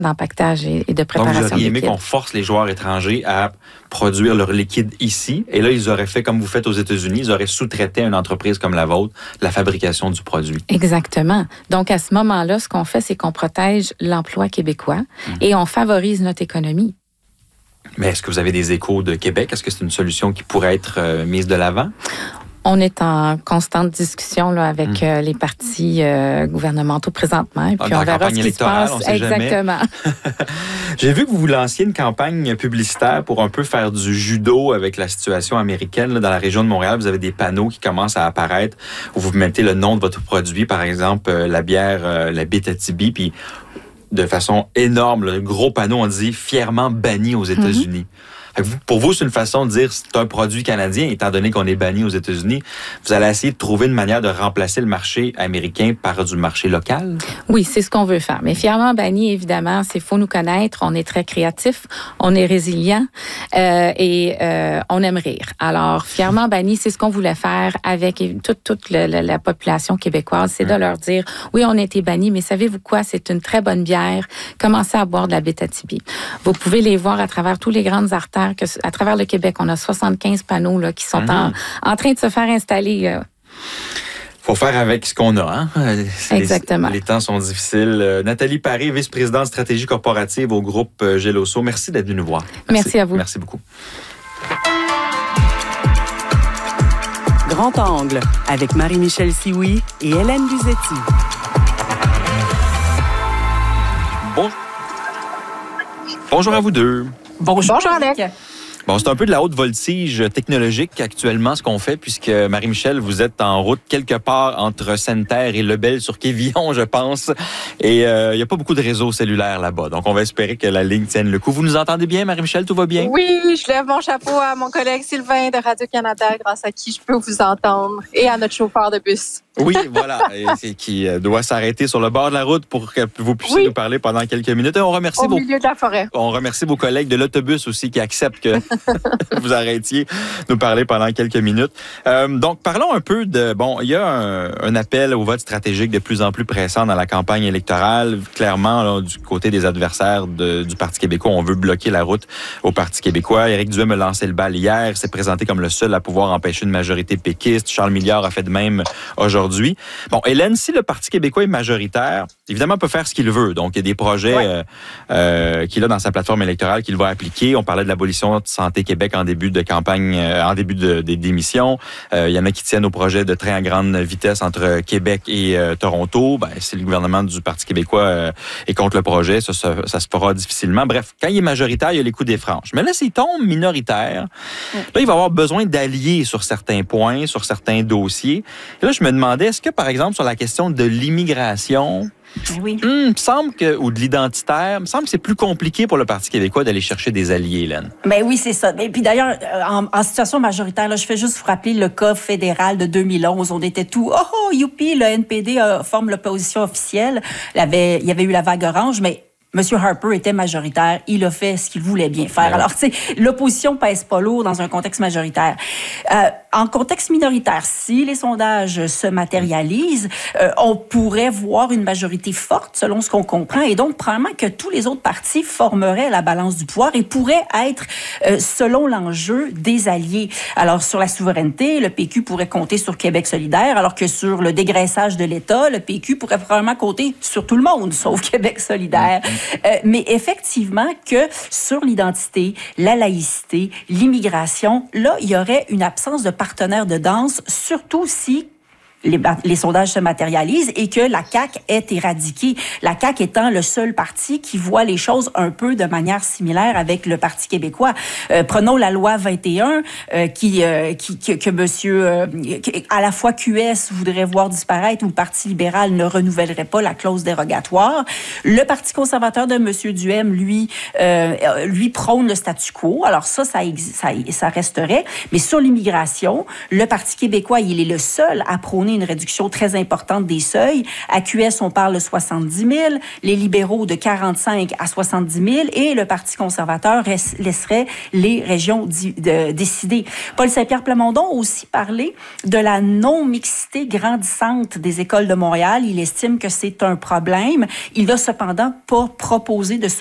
d'empaquetage et de préparation. Donc, vous auriez aimé liquide. qu'on force les joueurs étrangers à produire leur liquide ici. Et là, ils auraient fait comme vous faites aux États-Unis. Ils auraient sous-traité à une entreprise comme la vôtre la fabrication du produit. Exactement. Donc, à ce moment-là, ce qu'on fait, c'est qu'on protège l'emploi québécois et on favorise notre économie. Mais est-ce que vous avez des échos de Québec? Est-ce que c'est une solution qui pourrait être mise de l'avant? On est en constante discussion là, avec les partis gouvernementaux présentement. Et puis on verra ce qui se passe. Exactement. J'ai vu que vous lanciez une campagne publicitaire pour un peu faire du judo avec la situation américaine. Là, dans la région de Montréal, vous avez des panneaux qui commencent à apparaître où vous mettez le nom de votre produit, par exemple la bière, la Bétatibi, puis de façon énorme, le gros panneau, on dit fièrement banni aux États-Unis. Pour vous, c'est une façon de dire c'est un produit canadien, étant donné qu'on est banni aux États-Unis. Vous allez essayer de trouver une manière de remplacer le marché américain par du marché local? Oui, c'est ce qu'on veut faire. Mais fièrement banni, évidemment, c'est faut nous connaître. On est très créatif, on est résilient et on aime rire. Alors, fièrement banni, c'est ce qu'on voulait faire avec toute la population québécoise. C'est de leur dire, oui, on a été banni, mais savez-vous quoi? C'est une très bonne bière. Commencez à boire de la Bétatibi. Vous pouvez les voir à travers tous les grandes artères. À travers le Québec, on a 75 panneaux là, qui sont en train de se faire installer. Faut faire avec ce qu'on a. Hein? Exactement. Les temps sont difficiles. Nathalie Paré, vice-présidente stratégie corporative au groupe Geloso. Merci d'être venue nous voir. Merci à vous. Merci beaucoup. Grand Angle avec Marie-Michel Sioui et Hélène Luzetti. Bonjour à vous deux. Bonjour Alec. Bon, c'est un peu de la haute voltige technologique actuellement ce qu'on fait, puisque Marie-Michel, vous êtes en route quelque part entre Sainte-Terre et Lebel-sur-Quévillon, je pense. Et il n'y a pas beaucoup de réseaux cellulaires là-bas. Donc, on va espérer que la ligne tienne le coup. Vous nous entendez bien, Marie-Michel? Tout va bien? Oui, je lève mon chapeau à mon collègue Sylvain de Radio-Canada, grâce à qui je peux vous entendre, et à notre chauffeur de bus. Oui, voilà. Et qui doit s'arrêter sur le bord de la route pour que vous puissiez nous parler pendant quelques minutes. Et on remercie milieu de la forêt. On remercie vos collègues de l'autobus aussi qui acceptent que vous arrêtiez nous parler pendant quelques minutes. Donc, parlons un peu de... Bon, il y a un appel au vote stratégique de plus en plus pressant dans la campagne électorale. Clairement, là, du côté des adversaires du Parti québécois, on veut bloquer la route au Parti québécois. Éric Duhem a lancé le bal hier, s'est présenté comme le seul à pouvoir empêcher une majorité péquiste. Charles Milliard a fait de même aujourd'hui. Bon, Hélène, si le Parti québécois est majoritaire, évidemment, il peut faire ce qu'il veut. Donc, il y a des projets qu'il a dans sa plateforme électorale qu'il va appliquer. On parlait de l'abolition de Santé Québec en début de campagne, en début d'émission. Il y en a qui tiennent au projet de train à grande vitesse entre Québec et Toronto. Ben, si le gouvernement du Parti québécois est contre le projet, ça se fera difficilement. Bref, quand il est majoritaire, il y a les coups des franges. Mais là, s'il tombe minoritaire, là, il va avoir besoin d'alliés sur certains points, sur certains dossiers. Et là, je me demandais, est-ce que, par exemple, sur la question de l'immigration, me semble que, ou de l'identitaire, me semble que c'est plus compliqué pour le Parti québécois d'aller chercher des alliés, Hélène. Ben oui, c'est ça. Et puis d'ailleurs, en situation majoritaire, là, je fais juste vous rappeler le cas fédéral de 2011. On était tout, youpi, le NPD forme l'opposition officielle. Il y avait eu la vague orange, mais M. Harper était majoritaire. Il a fait ce qu'il voulait bien faire. Ouais. Alors, tu sais, l'opposition pèse pas lourd dans un contexte majoritaire. En contexte minoritaire, si les sondages se matérialisent, on pourrait voir une majorité forte, selon ce qu'on comprend. Et donc, probablement que tous les autres partis formeraient la balance du pouvoir et pourraient être, selon l'enjeu, des alliés. Alors, sur la souveraineté, le PQ pourrait compter sur Québec solidaire, alors que sur le dégraissage de l'État, le PQ pourrait probablement compter sur tout le monde, sauf Québec solidaire. Mais effectivement que sur l'identité, la laïcité, l'immigration, là, il y aurait une absence de partenaires de danse, surtout si les sondages se matérialisent et que la CAQ est éradiquée. La CAQ étant le seul parti qui voit les choses un peu de manière similaire avec le Parti québécois. Prenons la loi 21 que monsieur à la fois QS voudrait voir disparaître ou le Parti libéral ne renouvellerait pas la clause dérogatoire. Le Parti conservateur de monsieur Duhem, lui prône le statu quo. Alors ça resterait. Mais sur l'immigration, le Parti québécois, il est le seul à prôner prôné une réduction très importante des seuils. À QS, on parle de 70 000, les libéraux de 45 à 70 000 et le Parti conservateur laisserait les régions décider. Paul Saint-Pierre Plamondon a aussi parlé de la non-mixité grandissante des écoles de Montréal. Il estime que c'est un problème. Il n'a cependant pas proposé de